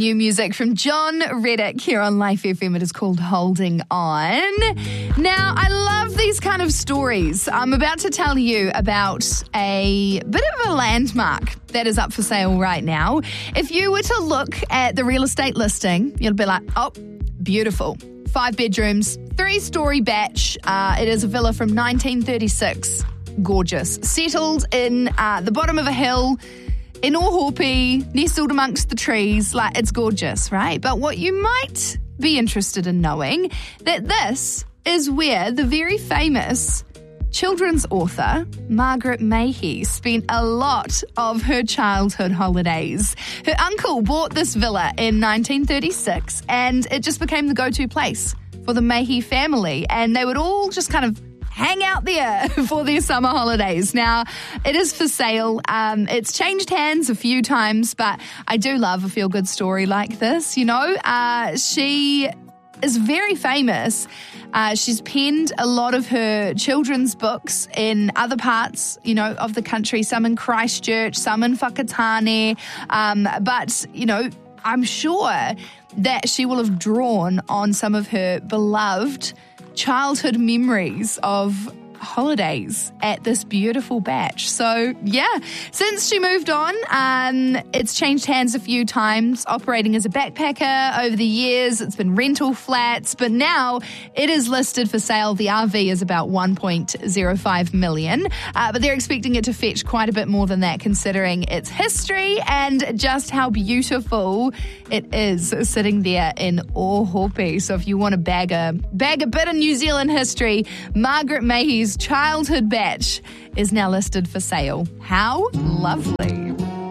New music from John Reddick here on Life FM. It is called Holding On. Now, I love these kind of stories. I'm about to tell you about a bit of a landmark that is up for sale right now. If you were to look at the real estate listing, you'll be like, oh, beautiful. 5 bedrooms, 3-story batch. It is a villa from 1936. Gorgeous. Settled in the bottom of a hill in Ohope, nestled amongst the trees. Like, it's gorgeous, right? But what you might be interested in knowing, that this is where the very famous children's author Margaret Mahy spent a lot of her childhood holidays. Her uncle bought this villa in 1936, and it just became the go-to place for the Mahy family, and they would all just kind of hang out there for their summer holidays. Now, it is for sale. It's changed hands a few times, but I do love a feel-good story like this, you know. She is very famous. She's penned a lot of her children's books in other parts, you know, of the country, some in Christchurch, some in Whakatane. But, you know, I'm sure that she will have drawn on some of her beloved childhood memories of holidays at this beautiful batch. So, yeah, since she moved on, it's changed hands a few times, operating as a backpacker over the years. It's been rental flats, but now it is listed for sale. The RV is about 1.05 million, but they're expecting it to fetch quite a bit more than that, considering its history and just how beautiful it is sitting there in Ohope. So if you want to bag a bit of New Zealand history, Margaret Mahy's childhood batch is now listed for sale. How lovely.